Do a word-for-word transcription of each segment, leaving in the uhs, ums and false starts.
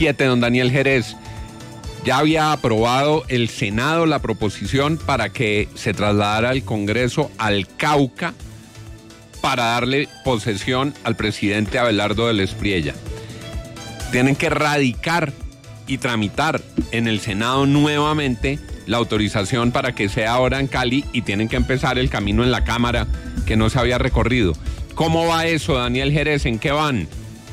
siete, don Daniel Jerez. Ya había aprobado el Senado la proposición para que se trasladara al Congreso al Cauca para darle posesión al presidente Abelardo del Espriella. Tienen que radicar y tramitar en el Senado nuevamente la autorización para que sea ahora en Cali y tienen que empezar el camino en la Cámara que no se había recorrido. ¿Cómo va eso, Daniel Jerez? ¿En qué van?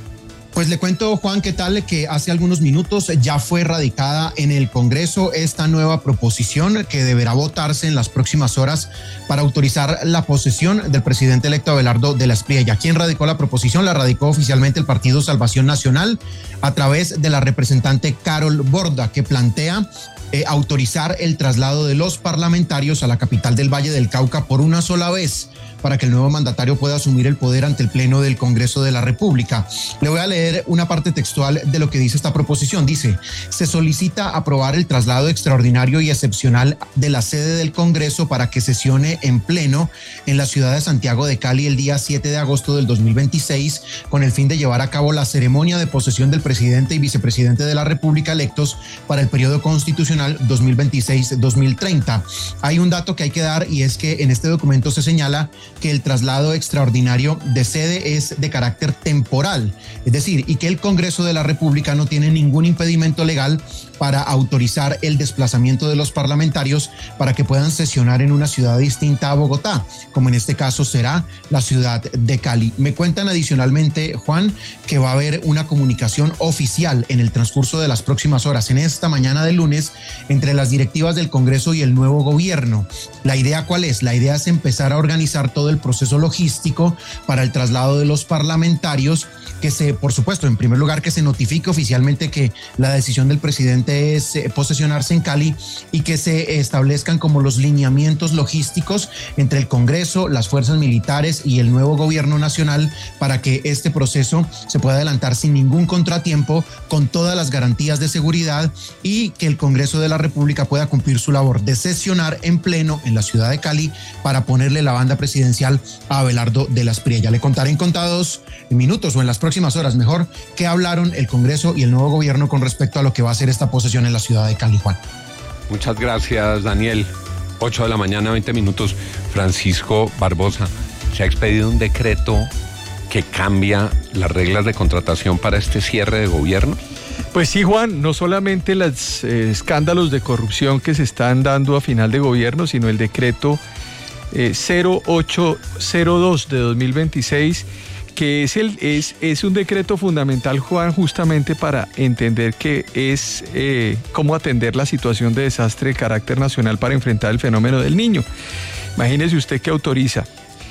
Pues le cuento, Juan, ¿qué tal? Que hace algunos minutos ya fue radicada en el Congreso esta nueva proposición que deberá votarse en las próximas horas para autorizar la posesión del presidente electo Abelardo del Espriella. ¿Quién radicó la proposición? La radicó oficialmente el Partido Salvación Nacional a través de la representante Carol Borda, que plantea eh, autorizar el traslado de los parlamentarios a la capital del Valle del Cauca por una sola vez, para que el nuevo mandatario pueda asumir el poder ante el Pleno del Congreso de la República. Le voy a leer una parte textual de lo que dice esta proposición. Dice: se solicita aprobar el traslado extraordinario y excepcional de la sede del Congreso para que sesione en pleno en la ciudad de Santiago de Cali el día siete de agosto del dos mil veintiséis, con el fin de llevar a cabo la ceremonia de posesión del presidente y vicepresidente de la República electos para el periodo constitucional dos mil veintiséis dos mil treinta. Hay un dato que hay que dar, y es que en este documento se señala que el traslado extraordinario de sede es de carácter temporal, es decir, y que el Congreso de la República no tiene ningún impedimento legal para autorizar el desplazamiento de los parlamentarios para que puedan sesionar en una ciudad distinta a Bogotá, como en este caso será la ciudad de Cali. Me cuentan adicionalmente, Juan, que va a haber una comunicación oficial en el transcurso de las próximas horas, en esta mañana de lunes, entre las directivas del Congreso y el nuevo gobierno. ¿La idea cuál es? La idea es empezar a organizar todo el proceso logístico para el traslado de los parlamentarios, que se, por supuesto, en primer lugar, que se notifique oficialmente que la decisión del presidente es eh, posesionarse en Cali, y que se establezcan como los lineamientos logísticos entre el Congreso, las fuerzas militares y el nuevo gobierno nacional para que este proceso se pueda adelantar sin ningún contratiempo, con todas las garantías de seguridad, y que el Congreso de la República pueda cumplir su labor de sesionar en pleno en la ciudad de Cali para ponerle la banda presidencial a Abelardo del Espriella. Le contaré en contados minutos o en las próximas horas, mejor, qué hablaron el Congreso y el nuevo gobierno con respecto a lo que va a ser esta posesión en la ciudad de Cali, Juan. Muchas gracias, Daniel. ocho de la mañana, veinte minutos. Francisco Barbosa, se ha expedido un decreto que cambia las reglas de contratación para este cierre de gobierno. Pues sí, Juan, no solamente los eh, escándalos de corrupción que se están dando a final de gobierno, sino el decreto eh, cero ocho cero dos de dos mil veintiséis, que es, el, es, es un decreto fundamental, Juan, justamente para entender que es eh, cómo atender la situación de desastre de carácter nacional para enfrentar el fenómeno del Niño. Imagínese usted que autoriza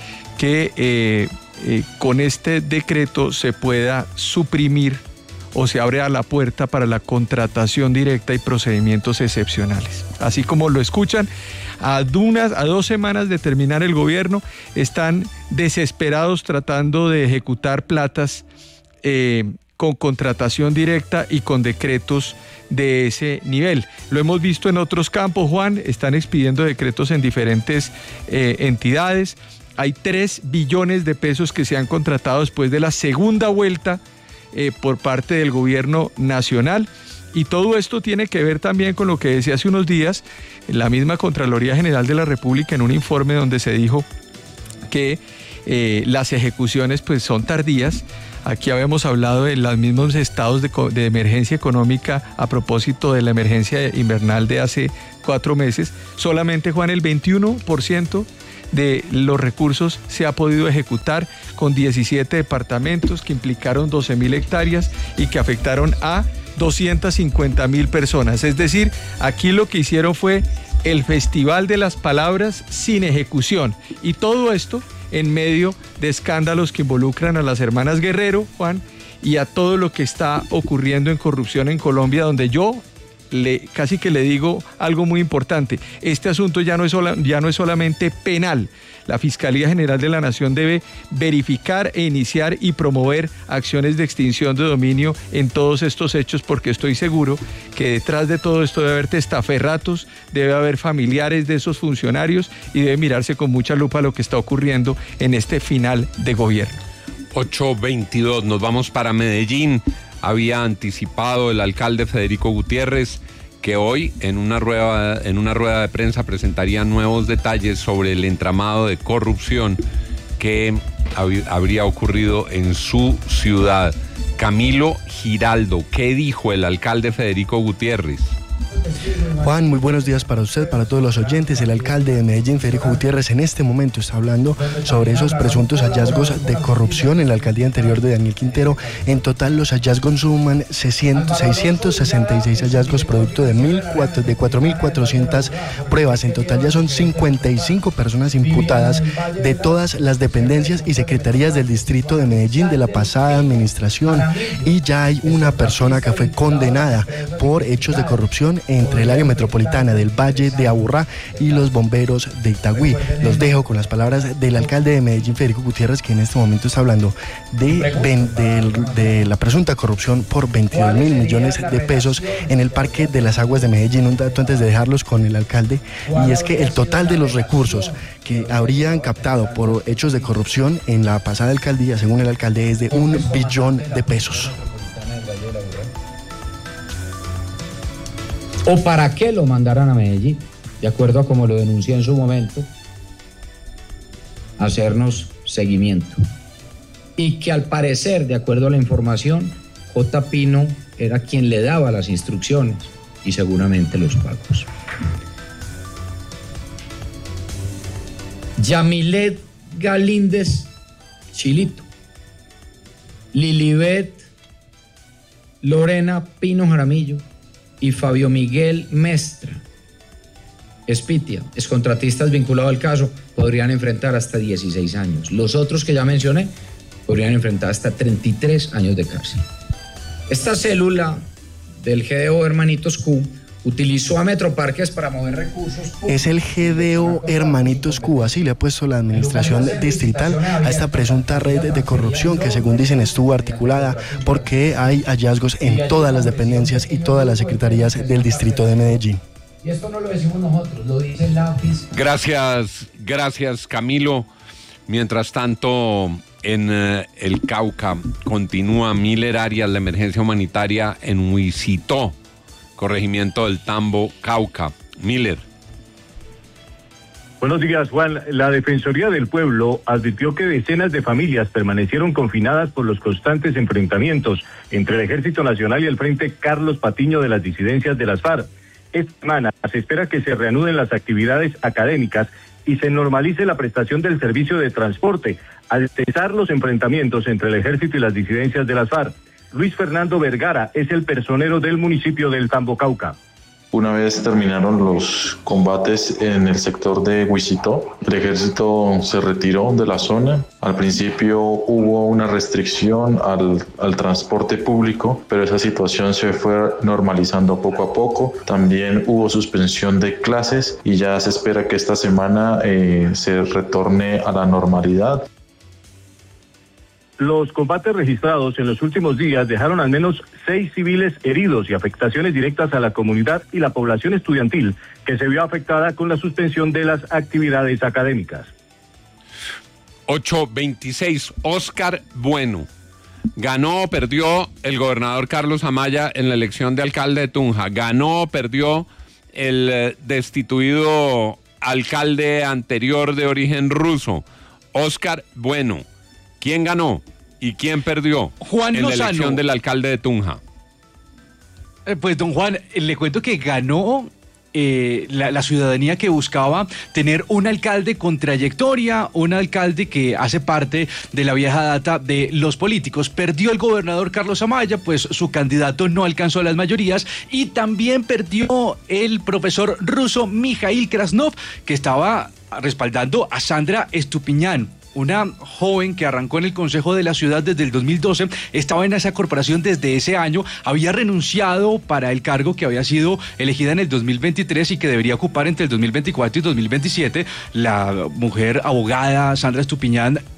que eh, eh, con este decreto se pueda suprimir o se abre a la puerta para la contratación directa y procedimientos excepcionales. Así como lo escuchan, a, unas, a dos semanas de terminar el gobierno, están desesperados tratando de ejecutar platas eh, con contratación directa y con decretos de ese nivel. Lo hemos visto en otros campos, Juan, están expidiendo decretos en diferentes eh, entidades. Hay tres billones de pesos que se han contratado después de la segunda vuelta Eh, por parte del gobierno nacional, y todo esto tiene que ver también con lo que decía hace unos días la misma Contraloría General de la República en un informe donde se dijo que eh, las ejecuciones pues son tardías. Aquí habíamos hablado de los mismos estados de, de emergencia económica a propósito de la emergencia invernal de hace cuatro meses. Solamente, Juan, el veintiuno por ciento de los recursos se ha podido ejecutar, con diecisiete departamentos que implicaron doce mil hectáreas y que afectaron a doscientas cincuenta mil personas. Es decir, aquí lo que hicieron fue el festival de las palabras sin ejecución, y todo esto en medio de escándalos que involucran a las hermanas Guerrero, Juan, y a todo lo que está ocurriendo en corrupción en Colombia, donde yo Le, casi que le digo algo muy importante. Este asunto ya no es sola, ya no es solamente penal. La Fiscalía General de la Nación debe verificar e iniciar y promover acciones de extinción de dominio en todos estos hechos, porque estoy seguro que detrás de todo esto debe haber testaferratos, debe haber familiares de esos funcionarios, y debe mirarse con mucha lupa lo que está ocurriendo en este final de gobierno. ocho veintidós, nos vamos para Medellín. había anticipado el alcalde Federico Gutiérrez, que hoy en una rueda, en una rueda de prensa presentaría nuevos detalles sobre el entramado de corrupción que hab- habría ocurrido en su ciudad. Camilo Giraldo, ¿qué dijo el alcalde Federico Gutiérrez? Juan, muy buenos días para usted, para todos los oyentes. El alcalde de Medellín, Federico Gutiérrez, en este momento está hablando sobre esos presuntos hallazgos de corrupción en la alcaldía anterior de Daniel Quintero. En total, los hallazgos suman seiscientos sesenta y seis hallazgos, producto de cuatro mil cuatrocientas pruebas. En total ya son cincuenta y cinco personas imputadas de todas las dependencias y secretarías del distrito de Medellín de la pasada administración. Y ya hay una persona que fue condenada por hechos de corrupción entre el área metropolitana del Valle de Aburrá y los bomberos de Itagüí. Los dejo con las palabras del alcalde de Medellín, Federico Gutiérrez, que en este momento está hablando de, de, de la presunta corrupción por veintidós mil millones de pesos en el Parque de las Aguas de Medellín. Un dato antes de dejarlos con el alcalde, y es que el total de los recursos que habrían captado por hechos de corrupción en la pasada alcaldía, según el alcalde, es de un billón de pesos. ¿O para qué lo mandaran a Medellín? De acuerdo a como lo denuncié en su momento, hacernos seguimiento. Y que al parecer, de acuerdo a la información, J. Pino era quien le daba las instrucciones y seguramente los pagos. Yamilet Galíndez Chilito, Lilibet Lorena Pino Jaramillo y Fabio Miguel Mestra Espitia, excontratistas vinculados al caso, podrían enfrentar hasta dieciséis años. Los otros que ya mencioné podrían enfrentar hasta treinta y tres años de cárcel. Esta célula del G D O Hermanitos Q utilizó a Metroparques para mover recursos. Es el G D O Hermanitos Q, así le ha puesto la administración distrital a esta presunta red de corrupción que, según dicen, estuvo articulada porque hay hallazgos en todas las dependencias y todas las secretarías del distrito de Medellín. Y esto no lo decimos nosotros, lo dice la Fiscalía. Gracias, gracias Camilo. Mientras tanto, en eh, el Cauca continúa Miller Arias, la emergencia humanitaria en Huicitó, corregimiento del Tambo, Cauca. Miller. Buenos días, Juan. La Defensoría del Pueblo advirtió que decenas de familias permanecieron confinadas por los constantes enfrentamientos entre el Ejército Nacional y el Frente Carlos Patiño de las disidencias de las FARC. Esta semana se espera que se reanuden las actividades académicas y se normalice la prestación del servicio de transporte, al cesar los enfrentamientos entre el Ejército y las disidencias de las FARC. Luis Fernando Vergara es el personero del municipio del Tambo, Cauca. Una vez terminaron los combates en el sector de Huicitó, el ejército se retiró de la zona. Al principio hubo una restricción al, al transporte público, pero esa situación se fue normalizando poco a poco. También hubo suspensión de clases y ya se espera que esta semana eh, se retorne a la normalidad. Los combates registrados en los últimos días dejaron al menos seis civiles heridos y afectaciones directas a la comunidad y la población estudiantil, que se vio afectada con la suspensión de las actividades académicas. ocho veintiséis, Oscar Bueno. Ganó o perdió el gobernador Carlos Amaya en la elección de alcalde de Tunja. Ganó o perdió el eh, destituido alcalde anterior de origen ruso, Oscar Bueno. ¿Quién ganó y quién perdió Juan en Lozano. la elección del alcalde de Tunja? Eh, pues, don Juan, eh, le cuento que ganó eh, la, la ciudadanía que buscaba tener un alcalde con trayectoria, un alcalde que hace parte de la vieja data de los políticos. Perdió el gobernador Carlos Amaya, pues su candidato no alcanzó las mayorías, y también perdió el profesor ruso Mikhail Krasnov, que estaba respaldando a Sandra Estupiñán, una joven que arrancó en el Consejo de la Ciudad desde el dos mil doce, estaba en esa corporación desde ese año, había renunciado para el cargo que había sido elegida en el dos mil veintitrés y que debería ocupar entre el dos mil veinticuatro y dos mil veintisiete. La mujer abogada Sandra Estupiñán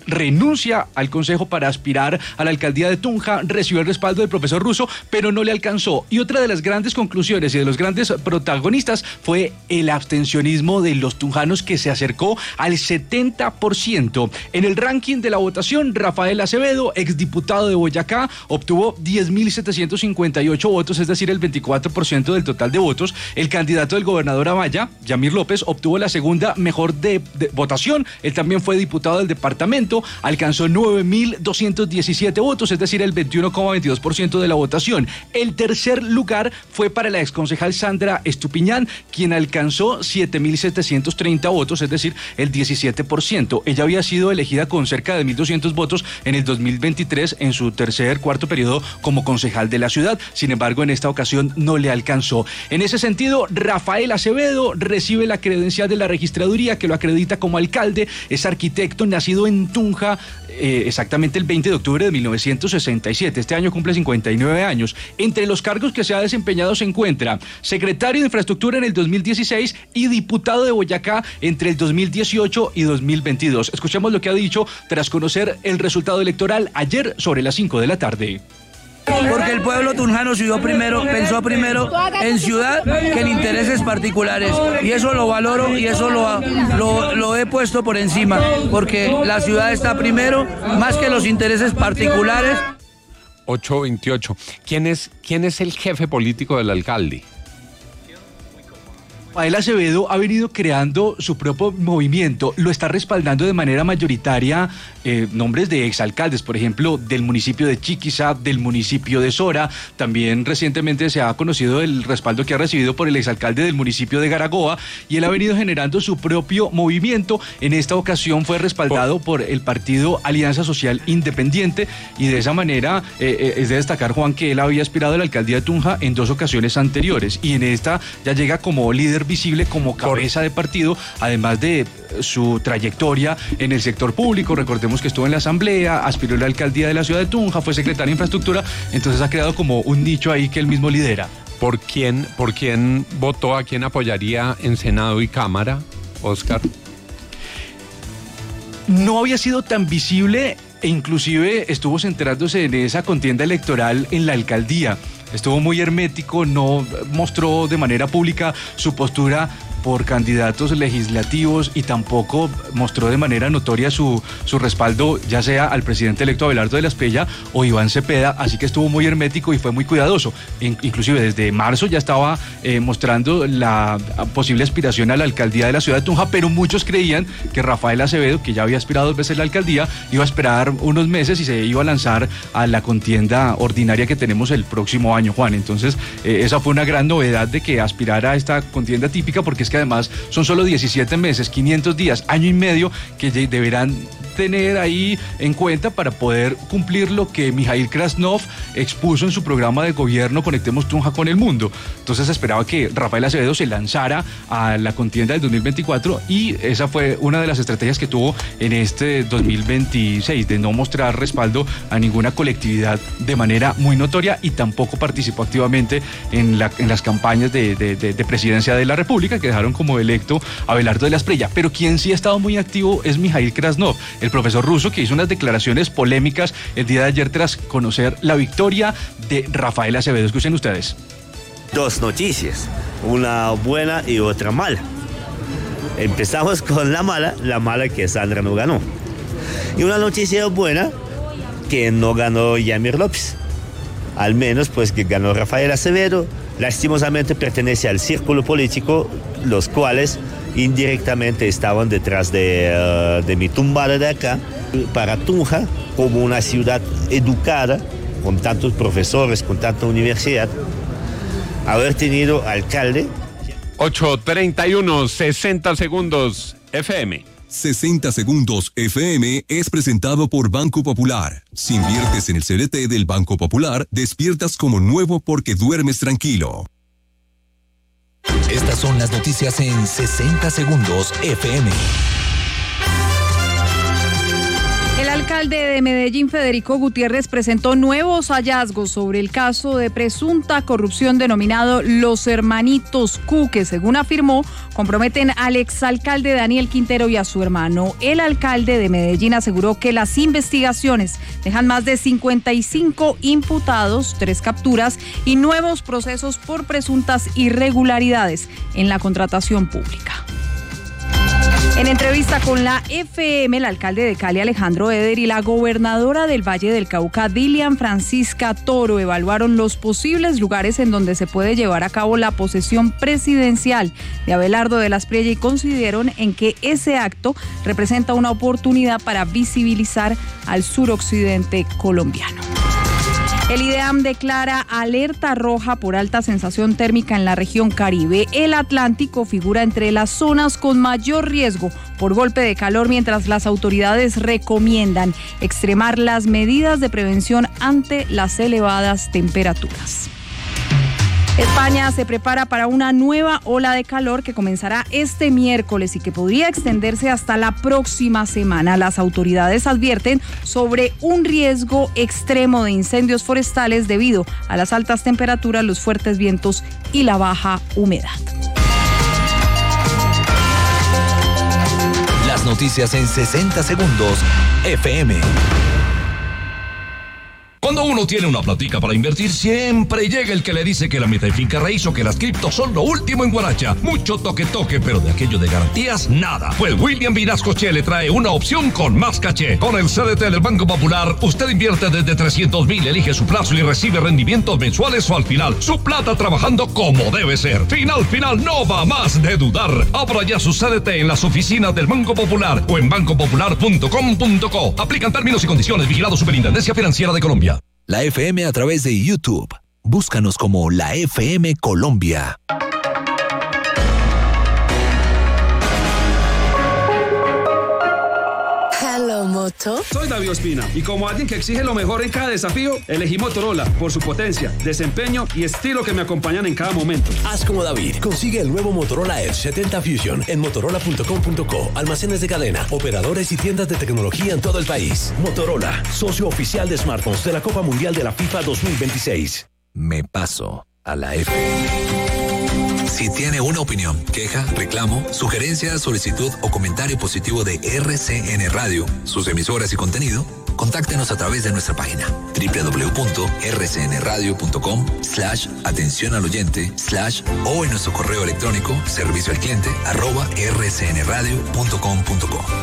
renuncia al consejo para aspirar a la alcaldía de Tunja, recibió el respaldo del profesor Russo, pero no le alcanzó. Y otra de las grandes conclusiones y de los grandes protagonistas fue el abstencionismo de los tunjanos, que se acercó al setenta por ciento. En el ranking de la votación, Rafael Acevedo, exdiputado de Boyacá, obtuvo diez mil setecientos cincuenta y ocho votos, es decir, el veinticuatro por ciento del total de votos. El candidato del gobernador Amaya, Yamir López, obtuvo la segunda mejor de, de votación. Él también fue diputado del departamento, alcanzó nueve mil doscientos diecisiete votos, es decir, el veintiuno coma veintidós por ciento de la votación. El tercer lugar fue para la exconcejal Sandra Estupiñán, quien alcanzó siete mil setecientos treinta votos, es decir, el diecisiete por ciento. Ella había sido elegida con cerca de mil doscientos votos en el dos mil veintitrés en su tercer cuarto periodo como concejal de la ciudad. Sin embargo, en esta ocasión no le alcanzó. En ese sentido, Rafael Acevedo recibe la credencial de la registraduría que lo acredita como alcalde. Es arquitecto, nacido en Tunja, eh, exactamente el veinte de octubre de mil novecientos sesenta y siete. Este año cumple cincuenta y nueve años. Entre los cargos que se ha desempeñado se encuentra secretario de Infraestructura en el dos mil dieciséis y diputado de Boyacá entre el dos mil dieciocho y dos mil veintidós. Escuchemos lo que ha dicho tras conocer el resultado electoral ayer sobre las cinco de la tarde. Porque el pueblo tunjano ciudad primero, pensó primero en ciudad que en intereses particulares, y eso lo valoro y eso lo, lo, lo he puesto por encima, porque la ciudad está primero más que los intereses particulares. ocho veintiocho. ¿Quién es, quién es el jefe político del alcalde? Rafael Acevedo ha venido creando su propio movimiento, lo está respaldando de manera mayoritaria eh, nombres de exalcaldes, por ejemplo, del municipio de Chiquiza, del municipio de Sora. También recientemente se ha conocido el respaldo que ha recibido por el exalcalde del municipio de Garagoa, y él ha venido generando su propio movimiento. En esta ocasión fue respaldado por el partido Alianza Social Independiente, y de esa manera eh, eh, es de destacar, Juan, que él había aspirado a la alcaldía de Tunja en dos ocasiones anteriores, y en esta ya llega como líder visible, como cabeza de partido, además de su trayectoria en el sector público. Recordemos que estuvo en la asamblea, aspiró a la alcaldía de la ciudad de Tunja, fue secretario de Infraestructura, entonces ha creado como un nicho ahí que él mismo lidera. ¿Por quién, por quién votó, a quién apoyaría en Senado y Cámara, Oscar? No había sido tan visible, e inclusive estuvo centrándose en esa contienda electoral en la alcaldía. Estuvo muy hermético, no mostró de manera pública su postura por candidatos legislativos, y tampoco mostró de manera notoria su, su respaldo, ya sea al presidente electo Abelardo de la Espriella o Iván Cepeda, así que estuvo muy hermético y fue muy cuidadoso. In, inclusive desde marzo ya estaba eh, mostrando la posible aspiración a la alcaldía de la ciudad de Tunja, pero muchos creían que Rafael Acevedo, que ya había aspirado dos veces a la alcaldía, iba a esperar unos meses y se iba a lanzar a la contienda ordinaria que tenemos el próximo año, Juan. Entonces, eh, esa fue una gran novedad de que aspirara a esta contienda típica, porque es que además son solo diecisiete meses, quinientos días, año y medio, que deberán tener ahí en cuenta para poder cumplir lo que Mijail Krasnov expuso en su programa de gobierno Conectemos Tunja con el Mundo. Entonces se esperaba que Rafael Acevedo se lanzara a la contienda del dos mil veinticuatro, y esa fue una de las estrategias que tuvo en este dos mil veintiséis, de no mostrar respaldo a ninguna colectividad de manera muy notoria, y tampoco participó activamente en, la, en las campañas de, de, de, de presidencia de la República, que dejaron como electo a Abelardo de la Espriella. Pero quien sí ha estado muy activo es Mijail Krasnov, el profesor Russo, que hizo unas declaraciones polémicas el día de ayer tras conocer la victoria de Rafael Acevedo. Escuchen ustedes. Dos noticias, una buena y otra mala. Empezamos con la mala, la mala que Sandra no ganó. Y una noticia buena, que no ganó Yamir López. Al menos pues que ganó Rafael Acevedo. Lastimosamente pertenece al círculo político, los cuales indirectamente estaban detrás de, uh, de mi tumbada de acá. Para Tunja, como una ciudad educada, con tantos profesores, con tanta universidad, haber tenido alcalde. ocho treinta y uno, sesenta segundos F M. sesenta segundos F M es presentado por Banco Popular. Si inviertes en el C D T del Banco Popular, despiertas como nuevo porque duermes tranquilo. Estas son las noticias en sesenta segundos F M. El alcalde de Medellín, Federico Gutiérrez, presentó nuevos hallazgos sobre el caso de presunta corrupción denominado Los Hermanitos Q, que según afirmó, comprometen al exalcalde Daniel Quintero y a su hermano. El alcalde de Medellín aseguró que las investigaciones dejan más de cincuenta y cinco imputados, tres capturas y nuevos procesos por presuntas irregularidades en la contratación pública. En entrevista con la F M, el alcalde de Cali, Alejandro Eder, y la gobernadora del Valle del Cauca, Dilian Francisca Toro, evaluaron los posibles lugares en donde se puede llevar a cabo la posesión presidencial de Abelardo de las Priella y coincidieron en que ese acto representa una oportunidad para visibilizar al suroccidente colombiano. El IDEAM declara alerta roja por alta sensación térmica en la región Caribe. El Atlántico figura entre las zonas con mayor riesgo por golpe de calor, mientras las autoridades recomiendan extremar las medidas de prevención ante las elevadas temperaturas. España se prepara para una nueva ola de calor que comenzará este miércoles y que podría extenderse hasta la próxima semana. Las autoridades advierten sobre un riesgo extremo de incendios forestales debido a las altas temperaturas, los fuertes vientos y la baja humedad. Las noticias en sesenta segundos, F M. Cuando uno tiene una platica para invertir, siempre llega el que le dice que la meta de finca raíz o que las criptos son lo último en Guaracha. Mucho toque toque, pero de aquello de garantías, nada. Pues William Vinasco Che le trae una opción con más caché. Con el C D T del Banco Popular, usted invierte desde trescientos mil, elige su plazo y recibe rendimientos mensuales o al final. Su plata trabajando como debe ser. Final, final, no va más de dudar. Abra ya su C D T en las oficinas del Banco Popular o en banco popular punto com punto co. Aplican términos y condiciones. Vigilado Superintendencia Financiera de Colombia. La F M a través de YouTube. Búscanos como La F M Colombia. Hello, Moto. Soy David Ospina y como alguien que exige lo mejor en cada desafío, elegí Motorola por su potencia, desempeño y estilo que me acompañan en cada momento. Haz como David. Consigue el nuevo Motorola Edge setenta Fusion en motorola punto com punto co. Almacenes de cadena, operadores y tiendas de tecnología en todo el país. Motorola, socio oficial de smartphones de la Copa Mundial de la FIFA dos mil veintiséis. Me paso a la F M. Si tiene una opinión, queja, reclamo, sugerencia, solicitud o comentario positivo de R C N Radio, sus emisoras y contenido, contáctenos a través de nuestra página doble u doble u doble u punto r c n radio punto com slash atención al oyente slash o en nuestro correo electrónico servicio al cliente arroba r c n radio punto com punto co.